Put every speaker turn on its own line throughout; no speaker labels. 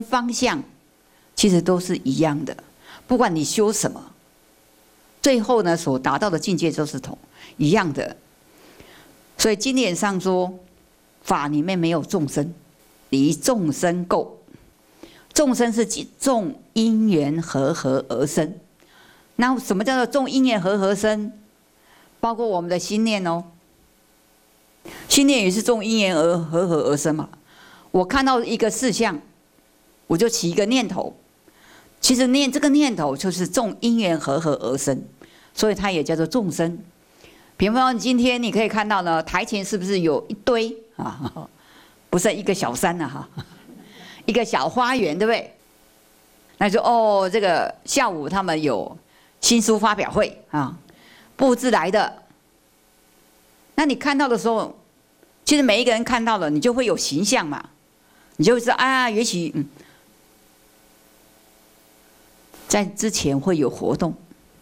方向其实都是一样的，不管你修什么，最后呢所达到的境界都是一样的。所以经典上说，法里面没有众生，离众生垢。众生是众因缘和合而生。那什么叫做众因缘和合生？包括我们的心念哦，心念也是众因缘和合而生嘛。我看到一个事项，我就起一个念头，其实这个念头就是众因缘和合而生，所以它也叫做众生。比方今天你可以看到呢，台前是不是有一堆啊？不是一个小山啊哈，一个小花园，对不对？那就哦，这个下午他们有新书发表会啊，布置来的。那你看到的时候，其实每一个人看到了，你就会有形象嘛，你就会说啊，也许在之前会有活动。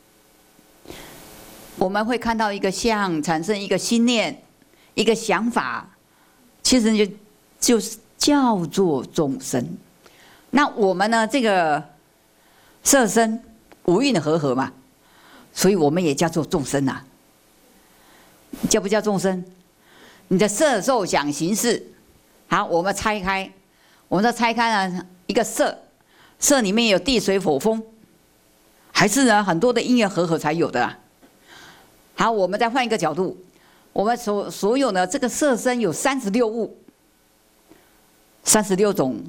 我们会看到一个相，产生一个心念，一个想法，其实就是叫做众生。那我们呢？这个色身五蕴的和合嘛，所以我们也叫做众生啊。叫不叫众生？你的色受想行识，好，我们拆开，呢一个色，色里面有地水火风，还是呢很多的因缘和合才有的啊。好，我们再换一个角度，我们所有呢，这个色身有36物，36种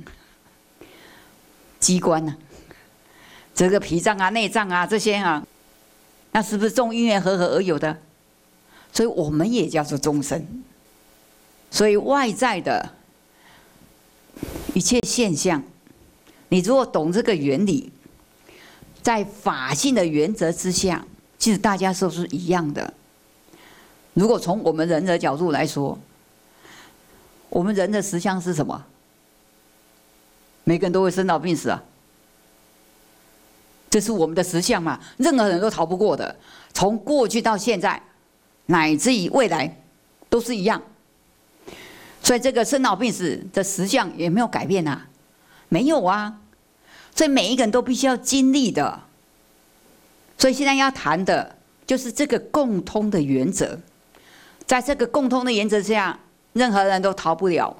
机关呢、这个脾脏啊、内脏啊这些啊，那是不是众因缘和合而有的？所以我们也叫做众生。所以外在的一切现象，你如果懂这个原理，在法性的原则之下，其实大家都是一样的。如果从我们人的角度来说，我们人的实相是什么？每个人都会生老病死啊，这是我们的实相嘛，任何人都逃不过的。从过去到现在，乃至于未来，都是一样。所以这个生老病死的实相也没有改变啊，没有啊。所以每一个人都必须要经历的。所以现在要谈的就是这个共通的原则，在这个共通的原则下，任何人都逃不了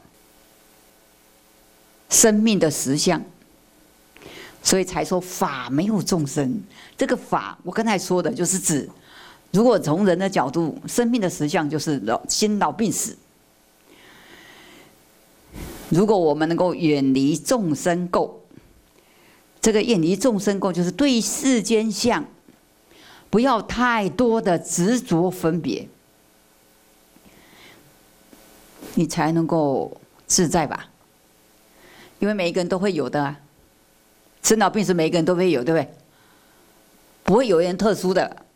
生命的实相，所以才说法没有众生。这个法，我刚才说的就是指，如果从人的角度，生命的实相就是生老病死。如果我们能够远离众生垢，这个远离众生垢，就是对世间相不要太多的执着分别，你才能够自在吧。因为每一个人都会有的啊，生老病死每一个人都会有，对不对？不会有人特殊的。